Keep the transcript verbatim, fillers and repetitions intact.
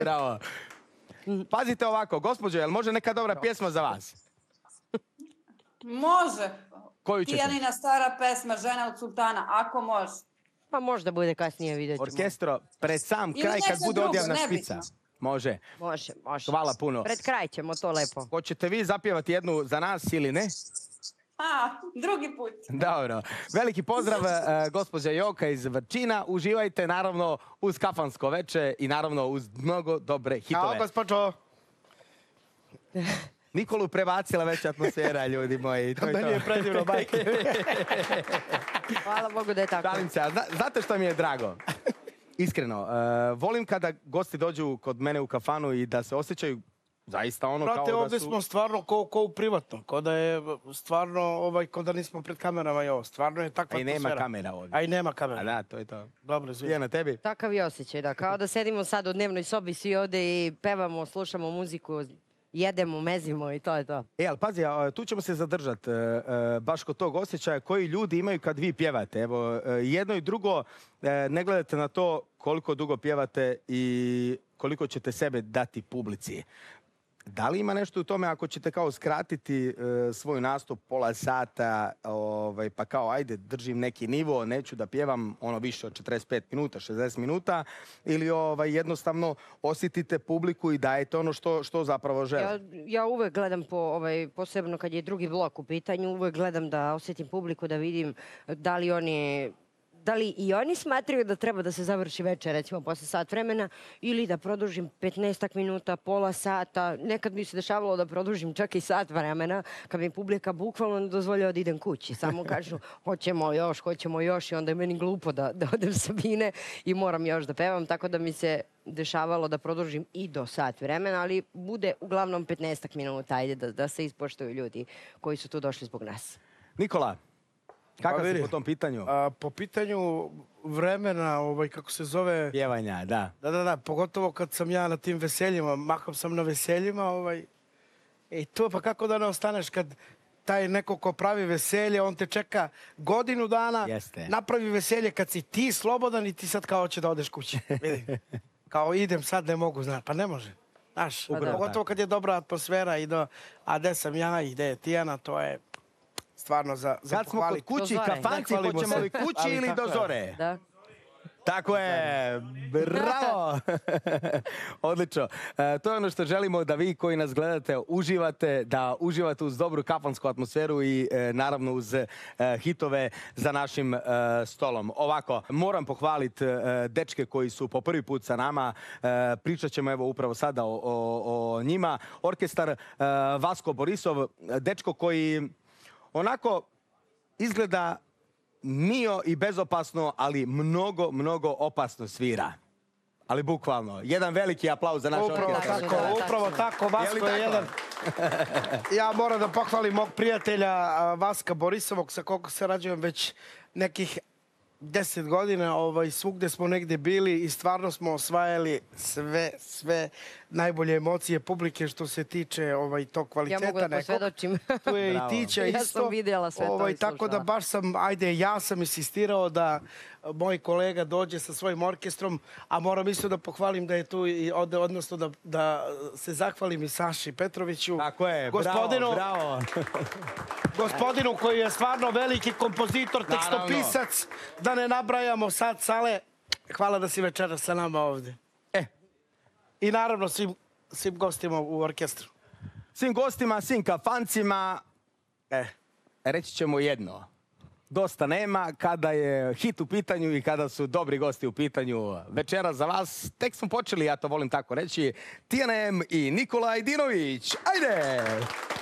Bravo. Pazite ovako, gospođo, jel može neka dobra pjesma za vas? Može. Koju ćete? Tijanina stara pesma, Žena od sultana, ako može. Pa možda bude kasnije, vidjet ćemo. Orkestro, pred sam kraj kad bude odjavna špica. Može. Može, može. Hvala puno. Pred kraj ćemo to lepo. Hoćete vi zapjevati jednu za nas ili ne? A, drugi put. Dobro. Veliki pozdrav, gospođa Joka iz Vrčina. Uživajte, naravno, uz kafansko veče i naravno uz mnogo dobre hitove. Hvala, gospođo. Nikolu prebacila već atmosfera, ljudi moji. To je Meni to. je predivno, bajke. Hvala Bogu da je tako. Šalim se, a zna- znate što mi je drago? Iskreno, uh, volim kada gosti dođu kod mene u kafanu i da se osjećaju zaista ono Brate, kao da ovdje su... smo stvarno ko, ko u privatno, ko da je stvarno, ovaj, ko da nismo pred kamerama i ovo. Stvarno je takva A i nema atmosfera. kamera ovdje. A i nema kamera. A da, to je to. Dobro, izvini. Je na tebi? Takav je osjećaj, da. Kao da sedimo sad u dnevnoj sobi svi ovde i pevamo, slušamo muziku, jedemo, mezimo i to je to. E, ali pazi, a, tu ćemo se zadržati e, e, baš kod tog osjećaja koji ljudi imaju kad vi pjevate. Evo, e, jedno i drugo, e, ne gledate na to koliko dugo pjevate i koliko ćete sebe dati publici. Da li ima nešto u tome ako ćete kao skratiti e, svoj nastup pola sata, ovaj, pa kao ajde držim neki nivo, neću da pjevam ono više od četrdeset pet minuta, šezdeset minuta, ili ovaj, jednostavno osjetite publiku i dajete ono što, što zapravo žele? Ja, ja uvek gledam, po, ovaj, posebno kad je drugi blok u pitanju, uvek gledam da osjetim publiku, da vidim da li oni... Da li i oni smatraju da treba da se završi večer, recimo, posle sat vremena, ili da produžim petnaestak minuta, pola sata. Nekad mi se dešavalo da produžim čak i sat vremena, kad mi publika bukvalno ne dozvoljava da idem kući. Samo kažu, hoćemo još, hoćemo još, i onda je meni glupo da, da odem sa bine i moram još da pevam, tako da mi se dešavalo da produžim i do sat vremena, ali bude uglavnom petnaestak minuta, ajde da, da se ispoštuju ljudi koji su tu došli zbog nas. Nikola, kakav Pa si vidi, po tom pitanju? A, po pitanju vremena, ovaj, kako se zove... Pjevanja, da. Da, da, da, pogotovo kad sam ja na tim veseljima, mahom sam na veseljima, ovaj... I to, pa kako da ne ostaneš kad taj neko ko pravi veselje, on te čeka godinu dana, Jeste. napravi veselje kad si ti slobodan i ti sad kao hoće da odeš kući. Vidi, kao idem sad, ne mogu, znaš, pa ne može. Znaš, Upravo pogotovo tako. kad je dobra atmosfera i do, a gde sam ja i gde je Tijana, to je stvarno za, za Sad smo kod pohvaliti. kući, Do zore. kafanci, Zahvalimo hoćemo se. li kući Ali ili tako do je. zore? Da? Tako je, bravo! Odlično. E, to je ono što želimo da vi koji nas gledate uživate, da uživate uz dobru kafansku atmosferu i e, naravno uz e, hitove za našim e, stolom. Ovako, moram pohvaliti e, dečke koji su po prvi put sa nama. E, pričat ćemo evo upravo sada o, o, o njima. Orkestar e, Vasko Borisov, dečko koji onako izgleda mio i bezopasno, ali mnogo, mnogo opasno svira. Ali bukvalno. Jedan veliki aplauz za naš Upravo orkestar. tako, Da, upravo tačno. tako. Vasko Je li je tako? jedan... Ja moram da pohvalim mog prijatelja a, Vaska Borisovog, sa koliko se rađujem već nekih deset godina, ovaj, svugde smo negde bili i stvarno smo osvajali sve, sve najbolje emocije publike što se tiče ovaj, tog Ja kvaliteta mogu da nekog. posvedočim. Tu je Bravo. i Tića Ja isto. sam vidjela sve to ovaj, i tako da slušala. baš sam, ajde, ja sam insistirao da moj kolega dođe sa svojim orkestrom, a moram isto da pohvalim da je tu, i od, odnosno da, da se zahvalim i Saši Petroviću. Tako je, Gospodinu, bravo, bravo. gospodinu koji je stvarno veliki kompozitor, Naravno. tekstopisac, da ne nabrajamo sad Sale. Hvala da si večeras sa nama ovdje. E, I naravno svim, svim gostima u orkestru. svim gostima, svim kafancima, E. reći ćemo jedno. Dosta nema kada je hit u pitanju i kada su dobri gosti u pitanju. Večera za vas, tek smo počeli, ja to volim tako reći, Tijana M i Nikola Ajdinović. Ajde!